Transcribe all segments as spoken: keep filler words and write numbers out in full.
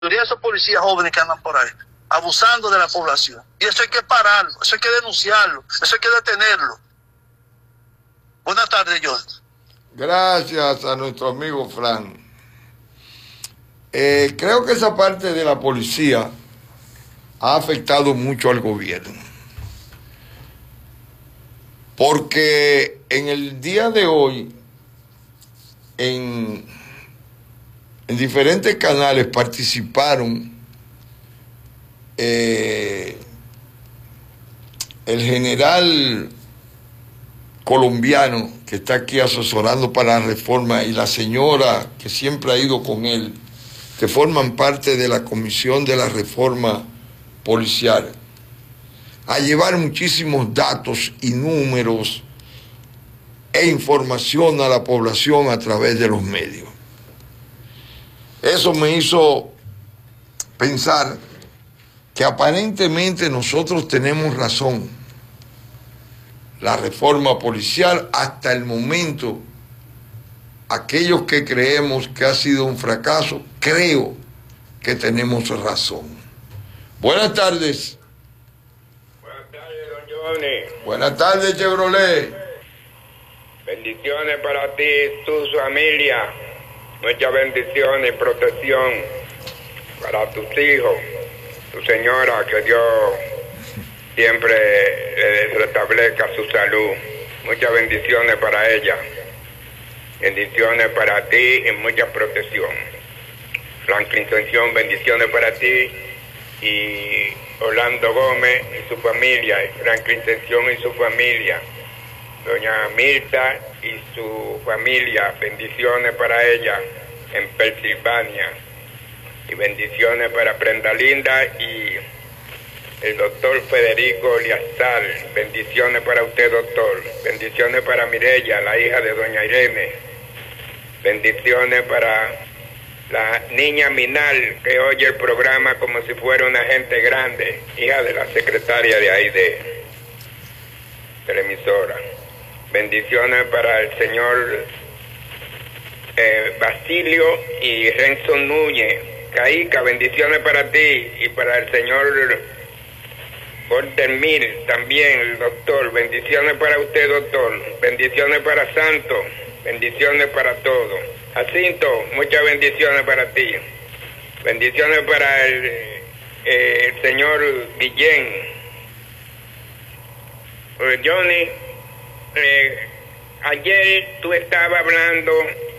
mayoría de esos policías jóvenes que andan por ahí, abusando de la población. Y eso hay que pararlo, eso hay que denunciarlo, eso hay que detenerlo. Buenas tardes, Jordan. Gracias a nuestro amigo Fran. Eh, creo que esa parte de la policía ha afectado mucho al gobierno. Porque en el día de hoy, en, en diferentes canales participaron eh, el general colombiano que está aquí asesorando para la reforma y la señora que siempre ha ido con él, que forman parte de la comisión de la reforma policial, a llevar muchísimos datos y números e información a la población a través de los medios. Eso me hizo pensar que aparentemente nosotros tenemos razón. La reforma policial, hasta el momento, aquellos que creemos que ha sido un fracaso, creo que tenemos razón. Buenas tardes. Buenas tardes, don Johnny. Buenas tardes, Chevrolet. Bendiciones para ti y tu familia. Muchas bendiciones y protección para tus hijos, tu señora, que Dios siempre le restablezca su salud. Muchas bendiciones para ella. Bendiciones para ti y mucha protección. Franklin Sanción, bendiciones para ti y Orlando Gómez y su familia, Franklin Sanción y su familia, doña Mirta y su familia, bendiciones para ella en Pensilvania, y bendiciones para Prenda Linda y el doctor Federico Liastal, bendiciones para usted, doctor, bendiciones para Mireya, la hija de doña Irene, bendiciones para la niña Minal, que oye el programa como si fuera una gente grande, hija de la secretaria de ahí de, de la emisora. Bendiciones para el señor eh, Basilio y Renzo Núñez, Caica, bendiciones para ti, y para el señor Bortemil también, el doctor, bendiciones para usted, doctor, bendiciones para Santo, bendiciones para todos. Jacinto, muchas bendiciones para ti. Bendiciones para el, eh, el señor Guillén. Eh, Johnny, eh, ayer tú estabas hablando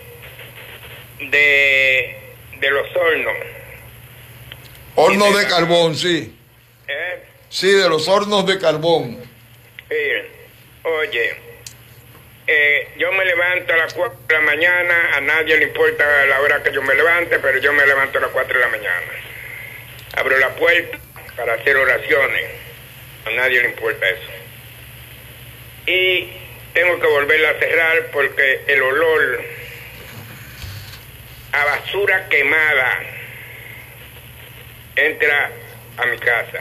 de, de los hornos. Hornos de carbón, sí. ¿Eh? Sí, de los hornos de carbón. Sí. Oye, Eh, yo me levanto a las cuatro de la mañana, a nadie le importa la hora que yo me levante, pero yo me levanto a las cuatro de la mañana. Abro la puerta para hacer oraciones, a nadie le importa eso. Y tengo que volverla a cerrar porque el olor a basura quemada entra a mi casa.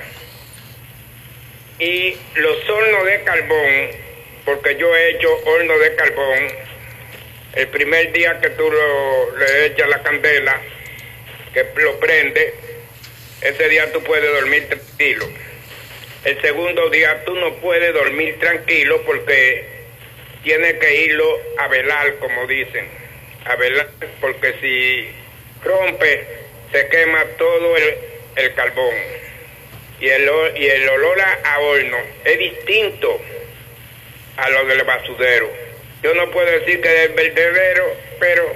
Y los hornos de carbón, porque yo he hecho horno de carbón, el primer día que tú lo, le echas la candela, que lo prende, ese día tú puedes dormir tranquilo. El segundo día tú no puedes dormir tranquilo porque tienes que irlo a velar, como dicen, a velar, porque si rompe, se quema todo el, el carbón. Y el, y el olor a, a horno es distinto a lo del basurero. Yo no puedo decir que es vertedero, pero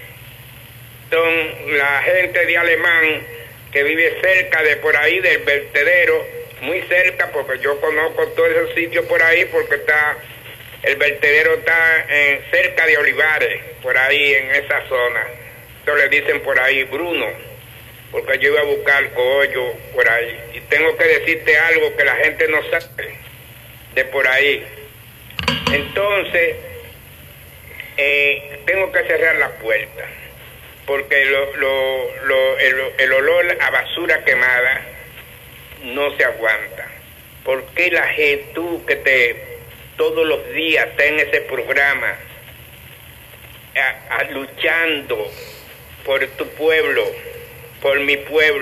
son la gente de Alemán que vive cerca de por ahí del vertedero, muy cerca, porque yo conozco todos esos sitios por ahí, porque está el vertedero está en, cerca de Olivares, por ahí en esa zona. Entonces le dicen por ahí Bruno, porque yo iba a buscar cogollo por ahí. Y tengo que decirte algo que la gente no sabe de por ahí. Entonces, eh, tengo que cerrar la puerta, porque lo, lo, lo, el, el olor a basura quemada no se aguanta. ¿Por qué la gente, tú que te todos los días estás en ese programa, a, a, luchando por tu pueblo, por mi pueblo.